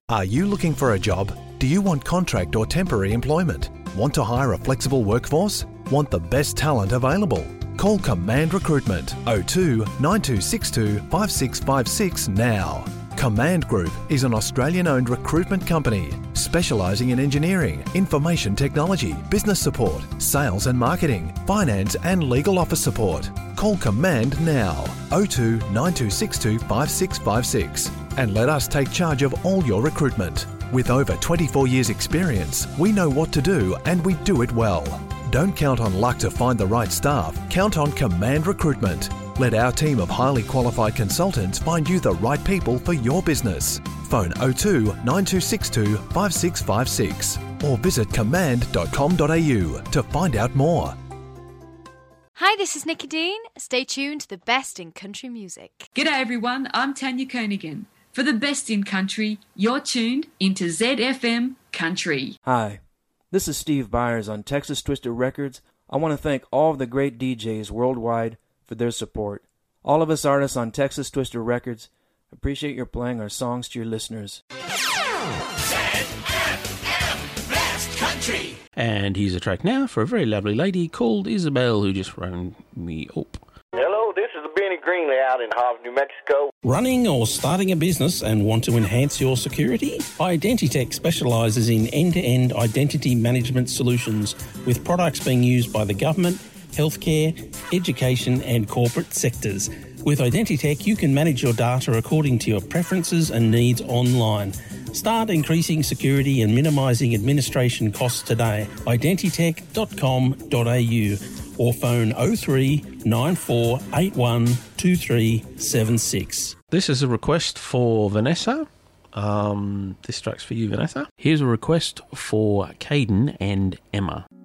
Are you looking for a job? Do you want contract or temporary employment? Want to hire a flexible workforce? Want the best talent available? Call Command Recruitment 02 9262 5656 now. Command Group is an Australian-owned recruitment company specialising in engineering, information technology, business support, sales and marketing, finance and legal office support. Call Command now 02 9262 5656 and let us take charge of all your recruitment. With over 24 years experience, we know what to do and we do it well. Don't count on luck to find the right staff. Count on Command Recruitment. Let our team of highly qualified consultants find you the right people for your business. Phone 02 9262 5656 or visit command.com.au to find out more. Hi, this is Nikki Dean. Stay tuned to the best in country music. G'day everyone, I'm Tanya Koenigan. For the best in country, you're tuned into ZFM Country. Hi, this is Steve Byers on Texas Twister Records. I want to thank all of the great DJs worldwide for their support. All of us artists on Texas Twister Records appreciate your playing our songs to your listeners. ZFM Best Country. And here's a track now for a very lovely lady called Isabel who just rang me up. Hello, this is Benny Greenley out in Havre, New Mexico. Running or starting a business and want to enhance your security? Identitech specialises in end-to-end identity management solutions with products being used by the government, healthcare, education and corporate sectors. With Identitech, you can manage your data according to your preferences and needs online. Start increasing security and minimising administration costs today. Identitech.com.au or phone 03 9481 2376. This is a request for Vanessa. This track's for you, Vanessa. Here's a request for Caden and Emma.